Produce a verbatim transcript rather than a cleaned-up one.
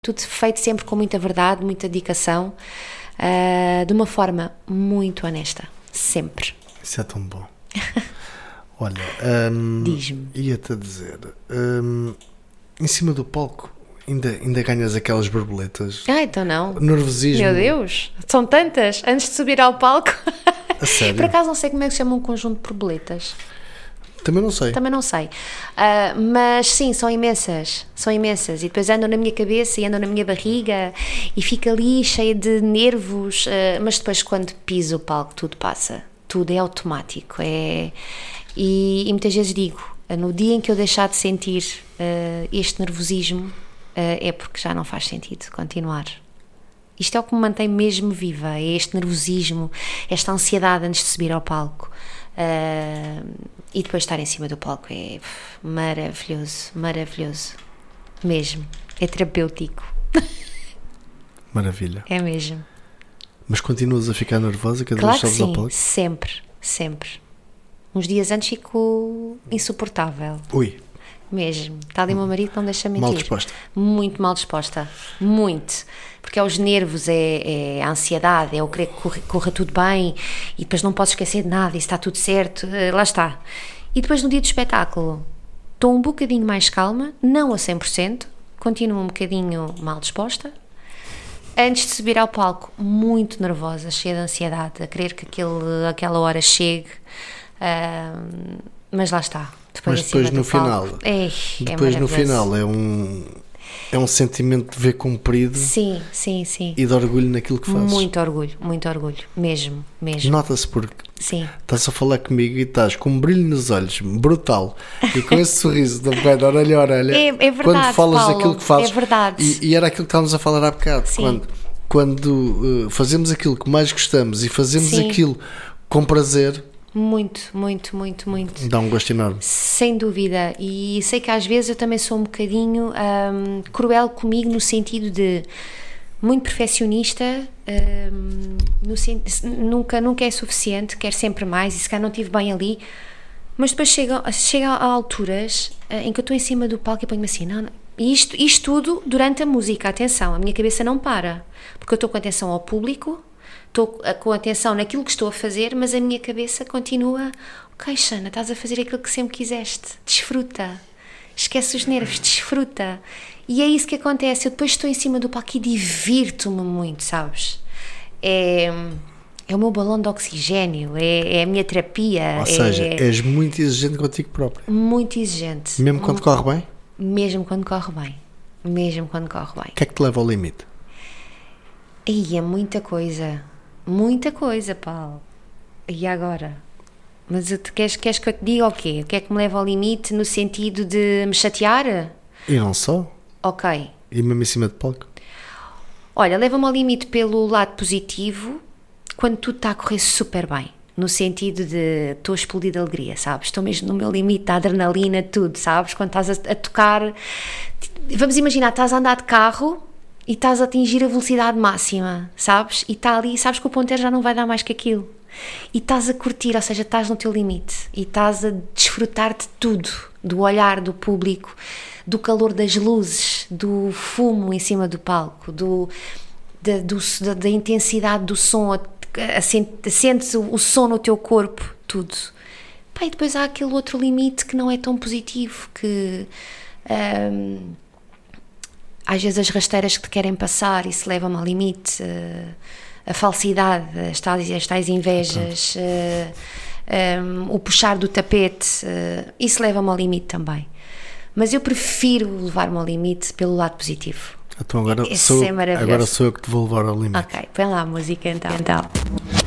Tudo feito sempre com muita verdade, muita dedicação, uh, de uma forma muito honesta, sempre. Isso é tão bom. Olha, um, diz-me. Ia-te a dizer, um, em cima do palco, ainda, ainda ganhas aquelas borboletas? Ah, então não. Nervosismo? Meu Deus, são tantas, antes de subir ao palco. A sério? Por acaso não sei como é que se chama um conjunto de borboletas. Também não sei. Também não sei. Uh, mas sim, são imensas. São imensas. E depois andam na minha cabeça e andam na minha barriga e fica ali cheia de nervos. Uh, mas depois, quando piso o palco, tudo passa. Tudo é automático. É... E, e muitas vezes digo, no dia em que eu deixar de sentir uh, este nervosismo, uh, é porque já não faz sentido continuar. Isto é o que me mantém mesmo viva. É este nervosismo, esta ansiedade antes de subir ao palco. Uh, e depois estar em cima do palco é maravilhoso, maravilhoso mesmo, é terapêutico. Maravilha. É mesmo. Mas continuas a ficar nervosa cada Claro vez que sobes ao palco? Sempre, sempre. Uns dias antes fico insuportável. Ui. Mesmo. Está ali o meu marido, não deixa mentir. Mal disposta. Muito mal disposta. Muito. Porque é os nervos, é, é a ansiedade, é o querer que corra, corra tudo bem e depois não posso esquecer de nada e está tudo certo. Lá está. E depois no dia do espetáculo estou um bocadinho mais calma, não a cem por cento, continuo um bocadinho mal disposta. Antes de subir ao palco, muito nervosa, cheia de ansiedade, a querer que aquele, aquela hora chegue. Uh, mas lá está. Depois, mas depois no final, é, depois é no final é um, é um sentimento de ver cumprido. Sim, sim, sim. E de orgulho naquilo que fazes. Muito orgulho, muito orgulho, mesmo, mesmo. Nota-se porque sim. Estás a falar comigo e estás com um brilho nos olhos, brutal, e com esse sorriso de pé de orelha a orelha. É, é verdade, quando falas Paulo, daquilo que fazes. É verdade. E, e era aquilo que estávamos a falar há bocado. Sim. Quando, quando uh, fazemos aquilo que mais gostamos e fazemos sim. aquilo com prazer. Muito, muito, muito, muito. Dá um gosto enorme. Sem dúvida. E sei que às vezes eu também sou um bocadinho um, cruel comigo no sentido de muito perfeccionista, um, no, nunca, nunca é suficiente, quero sempre mais e se calhar não estive bem ali. Mas depois chega, chega a alturas em que eu estou em cima do palco e ponho-me assim, não, não. Isto, isto tudo durante a música, atenção, a minha cabeça não para, porque eu estou com atenção ao público, estou com atenção naquilo que estou a fazer, mas a minha cabeça continua, ok, Xana, estás a fazer aquilo que sempre quiseste, desfruta, esquece os nervos, desfruta. E é isso que acontece, eu depois estou em cima do palco e divirto-me muito, sabes? É, é o meu balão de oxigénio, é, é a minha terapia. Ou seja, é, és muito exigente contigo próprio. Muito exigente. Mesmo quando corre bem? Mesmo quando corre bem. Mesmo quando corre bem. O que é que te leva ao limite? Aí é muita coisa. Muita coisa, Paulo. E agora? Mas tu queres, queres que eu te diga o quê? O que é que me leva ao limite no sentido de me chatear? E não só? Ok. E mesmo em cima de palco? Olha, leva-me ao limite pelo lado positivo, quando tudo está a correr super bem. No sentido de estou a explodir de alegria, sabes? Estou mesmo no meu limite, da adrenalina, tudo, sabes? Quando estás a, a tocar... Vamos imaginar, estás a andar de carro e estás a atingir a velocidade máxima, sabes? E está ali, sabes que o ponteiro já não vai dar mais que aquilo. E estás a curtir, ou seja, estás no teu limite. E estás a desfrutar de tudo. Do olhar do público, do calor das luzes, do fumo em cima do palco, do, da, do, da, da intensidade do som, sentes o, o som no teu corpo, tudo. Pá, e depois há aquele outro limite que não é tão positivo, que... Hum, às vezes as rasteiras que te querem passar e se levam ao limite, uh, a falsidade, as tais, as tais invejas, uh, um, o puxar do tapete, uh, isso leva-me ao limite também. Mas eu prefiro levar-me ao limite pelo lado positivo. Então agora, Esse sou, é maravilhoso. agora sou eu que te vou levar ao limite. Ok, põe lá a música então. então.